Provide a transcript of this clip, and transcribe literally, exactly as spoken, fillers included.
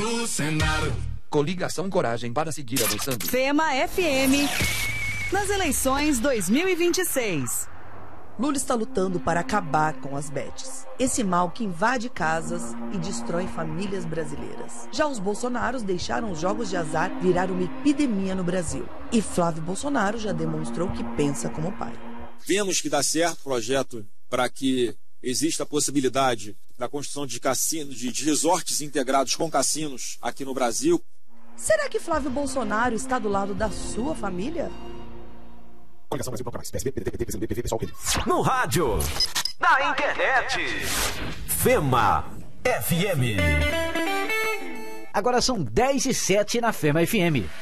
no Senado. Coligação Coragem para seguir avançando. FEMA F M nas eleições dois mil e vinte e seis. Lula está lutando para acabar com as bets, esse mal que invade casas e destrói famílias brasileiras. Já os bolsonaros deixaram os jogos de azar virar uma epidemia no Brasil. E Flávio Bolsonaro já demonstrou que pensa como pai. Vemos que dá certo o projeto para que exista a possibilidade da construção de cassinos, de, de resorts integrados com cassinos aqui no Brasil. Será que Flávio Bolsonaro está do lado da sua família? No rádio, na internet, FEMA F M. Agora são dez e sete na FEMA F M.